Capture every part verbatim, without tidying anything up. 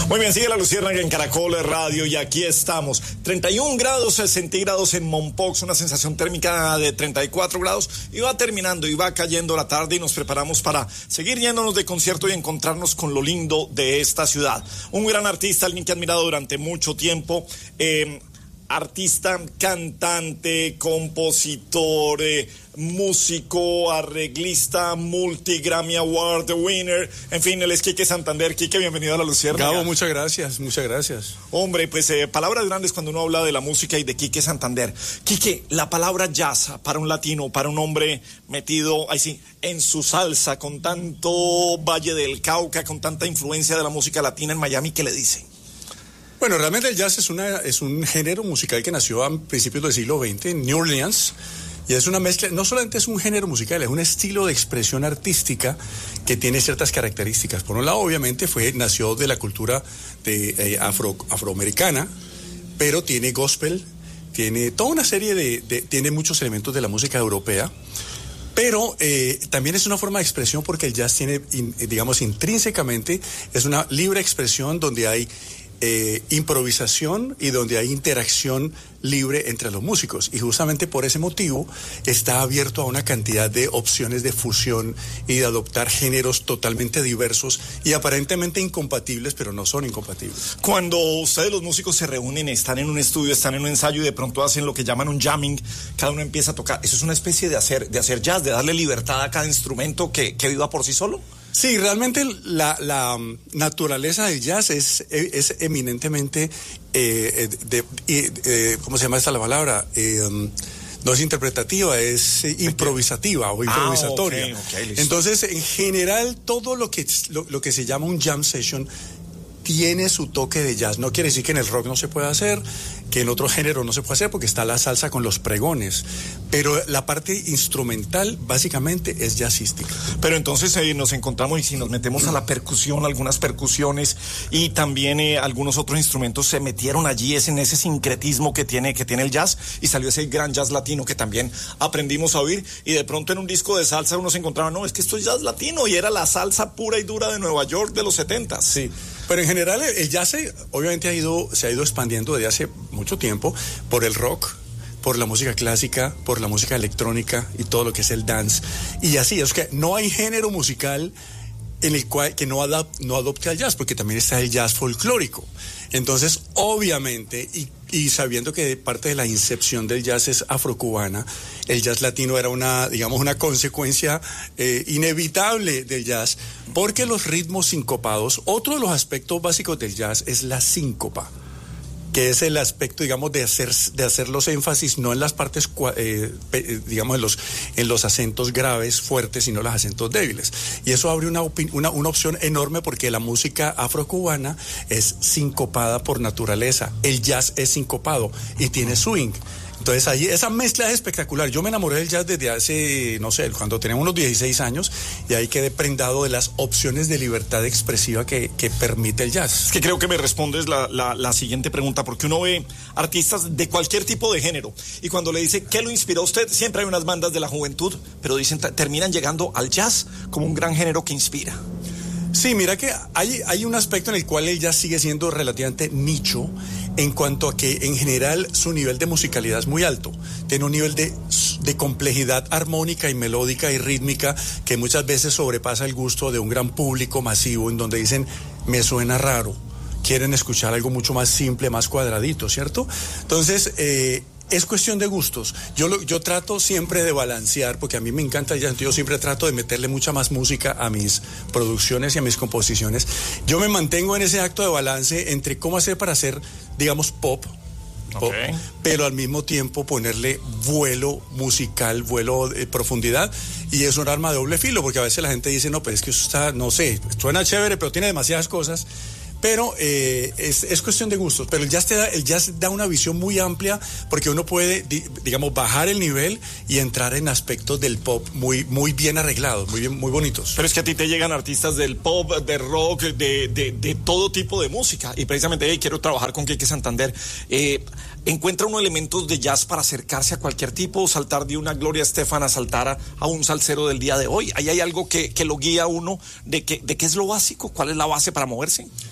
Muy bien, sigue la Luciérnaga en Caracol Radio y aquí estamos. treinta y un grados centígrados en Mompox, una sensación térmica de treinta y cuatro grados y va terminando y va cayendo la tarde y nos preparamos para seguir yéndonos de concierto y encontrarnos con lo lindo de esta ciudad. Un gran artista, alguien que he admirado durante mucho tiempo, eh, artista, cantante, compositor, eh, músico, arreglista, multi-Grammy Award winner, en fin, él es Quique Santander. Quique, bienvenido a la Luciérnaga. Gabo, muchas gracias, muchas gracias. Hombre, pues eh, palabras grandes cuando uno habla de la música y de Quique Santander. Quique, la palabra jazz para un latino, para un hombre metido, ahí sí, en su salsa, con tanto Valle del Cauca, con tanta influencia de la música latina en Miami, ¿qué le dice? Bueno, realmente el jazz es, una, es un género musical que nació a principios del siglo veinte en New Orleans. Y es una mezcla, no solamente es un género musical, es un estilo de expresión artística que tiene ciertas características. Por un lado, obviamente, fue, nació de la cultura de, eh, afro, afroamericana, pero tiene gospel, tiene toda una serie de, de tiene muchos elementos de la música europea. Pero eh, también es una forma de expresión porque el jazz tiene, in, digamos, intrínsecamente, es una libre expresión donde hay Eh, improvisación y donde hay interacción libre entre los músicos, y justamente por ese motivo está abierto a una cantidad de opciones de fusión y de adoptar géneros totalmente diversos y aparentemente incompatibles, pero no son incompatibles. Cuando ustedes los músicos se reúnen, están en un estudio, están en un ensayo y de pronto hacen lo que llaman un jamming, cada uno empieza a tocar, ¿eso es una especie de hacer, de hacer jazz, de darle libertad a cada instrumento que, que viva por sí solo? Sí, realmente la, la naturaleza del jazz es, es eminentemente, eh, de, de, de, ¿cómo se llama esta la palabra? Eh, um, no es interpretativa, es improvisativa o improvisatoria. Ah, okay, okay, entonces, en general, todo lo que, lo, lo que se llama un jam session tiene su toque de jazz. No quiere decir que en el rock no se pueda hacer, que en otro género no se puede hacer, porque está la salsa con los pregones. Pero la parte instrumental, básicamente, es jazzística. Pero entonces eh, nos encontramos, y si nos metemos a la percusión, algunas percusiones y también eh, algunos otros instrumentos se metieron allí, es en ese sincretismo que tiene, que tiene el jazz, y salió ese gran jazz latino que también aprendimos a oír, y de pronto en un disco de salsa uno se encontraba, no, es que esto es jazz latino, y era la salsa pura y dura de Nueva York de los setentas. Sí. Pero en general el jazz obviamente ha ido, se ha ido expandiendo desde hace mucho tiempo por el rock, por la música clásica, por la música electrónica y todo lo que es el dance. Y así, es que no hay género musical en el cual que no, adap, no adopte al jazz, porque también está el jazz folclórico. Entonces, obviamente, y, y sabiendo que parte de la incepción del jazz es afrocubana, el jazz latino era una, digamos, una consecuencia eh, inevitable del jazz, porque los ritmos sincopados, otro de los aspectos básicos del jazz es la síncopa, que es el aspecto, digamos, de hacer, de hacer los énfasis no en las partes, eh, digamos, en los, en los acentos graves, fuertes, sino los acentos débiles. Y eso abre una, una, una opción enorme porque la música afrocubana es sincopada por naturaleza. El jazz es sincopado y tiene swing. Entonces ahí esa mezcla es espectacular. Yo me enamoré del jazz desde hace, no sé, cuando tenía unos dieciséis años, y ahí quedé prendado de las opciones de libertad expresiva que, que permite el jazz. Es que creo que me respondes la, la, la siguiente pregunta, porque uno ve artistas de cualquier tipo de género, y cuando le dice ¿qué lo inspiró a usted? Siempre hay unas bandas de la juventud, pero dicen, terminan llegando al jazz como un gran género que inspira. Sí, mira que hay, hay un aspecto en el cual el jazz sigue siendo relativamente nicho, en cuanto a que en general su nivel de musicalidad es muy alto. Tiene un nivel de, de complejidad armónica y melódica y rítmica que muchas veces sobrepasa el gusto de un gran público masivo, en donde dicen, me suena raro, quieren escuchar algo mucho más simple, más cuadradito, ¿cierto? Entonces, eh, es cuestión de gustos. Yo, lo, yo trato siempre de balancear, porque a mí me encanta el jazz, yo siempre trato de meterle mucha más música a mis producciones y a mis composiciones. Yo me mantengo en ese acto de balance entre cómo hacer para hacer, digamos, pop, pop okay, pero al mismo tiempo ponerle vuelo musical, vuelo de profundidad, y es un arma de doble filo, porque a veces la gente dice, no, pues es que eso está, no sé, suena chévere, pero tiene demasiadas cosas. Pero eh, es, es cuestión de gustos. Pero el jazz te da, el jazz da una visión muy amplia, porque uno puede, di, digamos, bajar el nivel y entrar en aspectos del pop muy, muy bien arreglados, muy bien, muy bonitos. Pero es que a ti te llegan artistas del pop, de rock, de, de, de todo tipo de música. Y precisamente, hey, quiero trabajar con Quique Santander. Eh, ¿Encuentra uno elementos de jazz para acercarse a cualquier tipo, o saltar de una Gloria Estefan a saltar a, a un salsero del día de hoy? ¿Ahí hay algo que, que lo guía a uno de, que, de qué es lo básico? ¿Cuál es la base para moverse?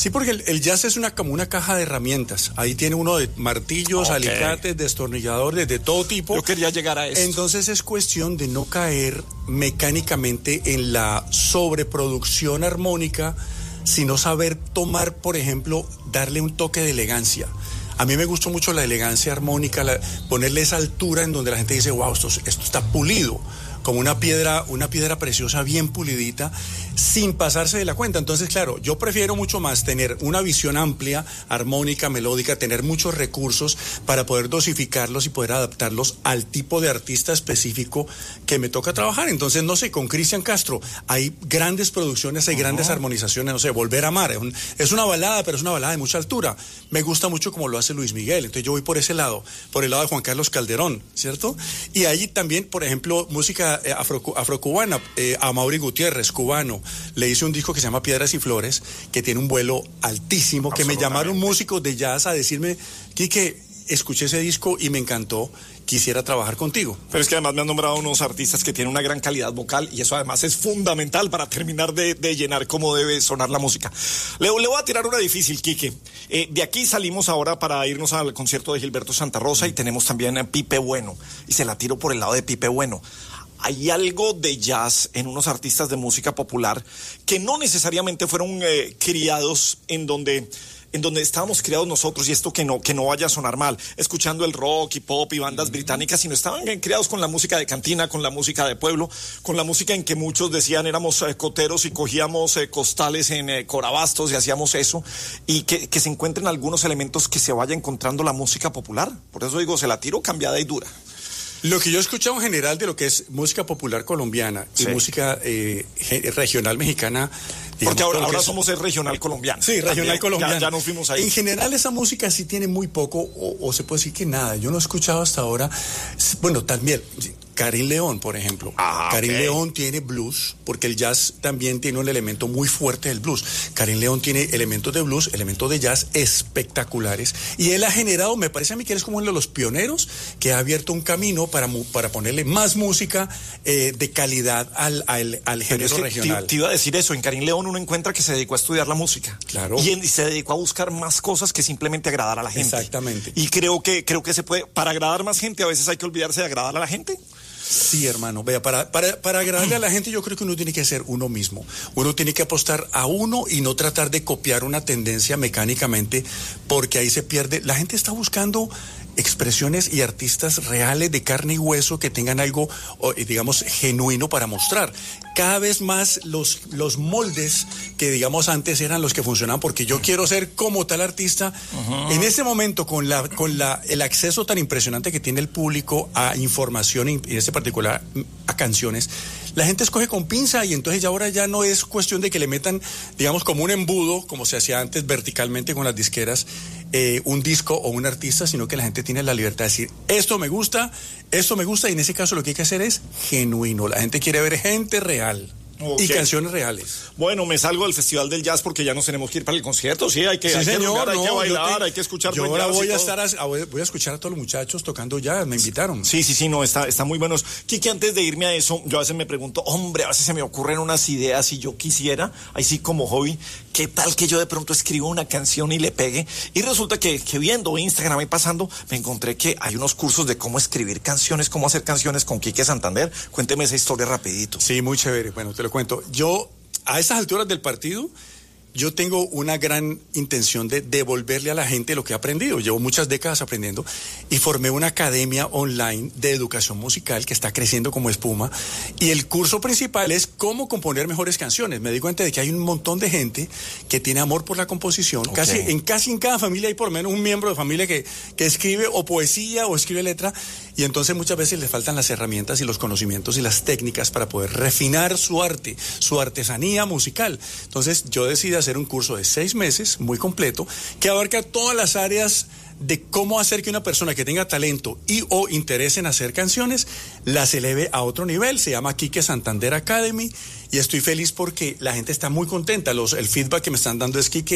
Sí, porque el, el jazz es una como una caja de herramientas. Ahí tiene uno de martillos, okay, alicates, destornilladores, de todo tipo. Yo quería llegar a eso. Entonces es cuestión de no caer mecánicamente en la sobreproducción armónica, sino saber tomar, por ejemplo, darle un toque de elegancia. A mí me gustó mucho la elegancia armónica, la, ponerle esa altura en donde la gente dice, wow, esto, esto está pulido, como una piedra, una piedra preciosa bien pulidita, sin pasarse de la cuenta. Entonces, claro, yo prefiero mucho más tener una visión amplia, armónica, melódica, tener muchos recursos para poder dosificarlos y poder adaptarlos al tipo de artista específico que me toca trabajar. Entonces, no sé, con Cristian Castro hay grandes producciones, hay uh-huh. grandes armonizaciones, no sé, Volver a Amar, es, un, es una balada, pero es una balada de mucha altura. Me gusta mucho como lo hace Luis Miguel, entonces yo voy por ese lado, por el lado de Juan Carlos Calderón, ¿cierto? Y allí también, por ejemplo, música afro, afrocubana, eh, Amaury Gutiérrez, cubano, le hice un disco que se llama Piedras y Flores, que tiene un vuelo altísimo, que me llamaron músicos de jazz a decirme, Quique, escuché ese disco y me encantó, quisiera trabajar contigo. Pero es que además me han nombrado unos artistas que tienen una gran calidad vocal y eso además es fundamental para terminar de, de llenar cómo debe sonar la música. Le, le voy a tirar una difícil, Quique. Eh, de aquí salimos ahora para irnos al concierto de Gilberto Santa Rosa y tenemos también a Pipe Bueno. Y se la tiro por el lado de Pipe Bueno. Hay algo de jazz en unos artistas de música popular que no necesariamente fueron eh, criados en donde... en donde estábamos criados nosotros, y esto que no, que no vaya a sonar mal, escuchando el rock y pop y bandas mm. británicas, sino estaban criados con la música de cantina, con la música de pueblo, con la música en que muchos decían éramos eh, coteros y cogíamos eh, costales en eh, Corabastos y hacíamos eso, y que, que se encuentren algunos elementos que se vaya encontrando la música popular. Por eso digo, se la tiro cambiada y dura. Lo que yo he escuchado en general de lo que es música popular colombiana y sí. música eh, regional mexicana. Digamos, porque ahora, ahora es... somos el regional colombiano. Sí, regional También, colombiano. Ya, ya nos fuimos ahí. En general esa música sí tiene muy poco, o, o se puede decir que nada. Yo no he escuchado hasta ahora. Bueno, también... Karin León, por ejemplo. Ah, Karin okay. León tiene blues, porque el jazz también tiene un elemento muy fuerte del blues. Karin León tiene elementos de blues, elementos de jazz espectaculares. Y él ha generado, me parece a mí que él es como uno de los pioneros que ha abierto un camino para, para ponerle más música eh, de calidad al, al, al género es que regional. Te, te iba a decir eso, en Karin León uno encuentra que se dedicó a estudiar la música. Claro. Y, él, y se dedicó a buscar más cosas que simplemente agradar a la gente. Exactamente. Y creo que, creo que se puede, para agradar más gente, a veces hay que olvidarse de agradar a la gente. Sí, hermano, vea, para, para, para agradarle a la gente yo creo que uno tiene que ser uno mismo. Uno tiene que apostar a uno y no tratar de copiar una tendencia mecánicamente, porque ahí se pierde. La gente está buscando expresiones y artistas reales de carne y hueso que tengan algo, digamos, genuino para mostrar. Cada vez más los, los moldes que, digamos, antes eran los que funcionaban, porque yo quiero ser como tal artista. Uh-huh. En este momento, con la con la el acceso tan impresionante que tiene el público a información, y en este particular a canciones, la gente escoge con pinza, y entonces ya ahora ya no es cuestión de que le metan, digamos, como un embudo, como se hacía antes verticalmente con las disqueras, eh, un disco o un artista, sino que la gente tiene la libertad de decir, esto me gusta, esto me gusta, y en ese caso lo que hay que hacer es genuino. La gente quiere ver gente real. Okay. Y canciones reales. Bueno, me salgo del Festival del Jazz porque ya nos tenemos que ir para el concierto. Sí, hay que, sí, hay señor, que rugar, no, hay que bailar, te, hay que escuchar. Yo ahora voy a estar a, voy a escuchar a todos los muchachos tocando jazz, me invitaron. Sí, sí, sí, no, está, está muy bueno. Quique, antes de irme a eso, yo a veces me pregunto, hombre, a veces se me ocurren unas ideas si yo quisiera, ahí sí como hobby, ¿qué tal que yo de pronto escribo una canción y le pegue? Y resulta que, que viendo Instagram y pasando, me encontré que hay unos cursos de cómo escribir canciones, cómo hacer canciones con Quique Santander. Cuénteme esa historia rapidito. Sí, muy chévere. Bueno, te lo cuento. Yo, a esas alturas del partido, yo tengo una gran intención de devolverle a la gente lo que he aprendido. Llevo muchas décadas aprendiendo y formé una academia online de educación musical que está creciendo como espuma. Y el curso principal es cómo componer mejores canciones. Me di cuenta de que hay un montón de gente que tiene amor por la composición. Okay. Casi, en casi en cada familia hay por lo menos un miembro de familia que, que escribe o poesía o escribe letra. Y entonces muchas veces les faltan las herramientas y los conocimientos y las técnicas para poder refinar su arte, su artesanía musical. Entonces yo decidí hacer un curso de seis meses, muy completo, que abarca todas las áreas de cómo hacer que una persona que tenga talento y o interés en hacer canciones las eleve a otro nivel. Se llama Quique Santander Academy y estoy feliz porque la gente está muy contenta. Los, el feedback que me están dando es, Quique,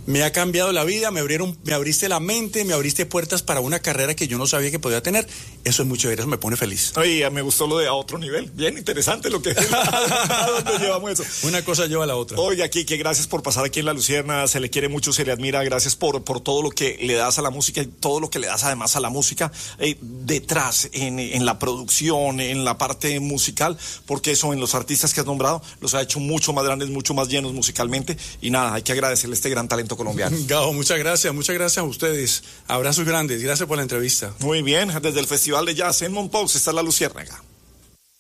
me ha cambiado la vida, me abrieron, me abriste la mente, me abriste puertas para una carrera que yo no sabía que podía tener. Eso es mucho, eso me pone feliz. Oye, me gustó lo de a otro nivel. Bien interesante lo que ¿a dónde llevamos eso? Una cosa lleva a la otra. Oye, aquí que gracias por pasar aquí en La Lucierna, se le quiere mucho, se le admira, gracias por, por todo lo que le das a la música y todo lo que le das además a la música eh, detrás, en, en la producción, en la parte musical, porque eso en los artistas que has nombrado los ha hecho mucho más grandes, mucho más llenos musicalmente, y nada, hay que agradecerle este gran talento colombiano. Gao, muchas gracias, muchas gracias a ustedes. Abrazos grandes, gracias por la entrevista. Muy bien, desde el Festival de Jazz en Mompox está La Luciérnaga.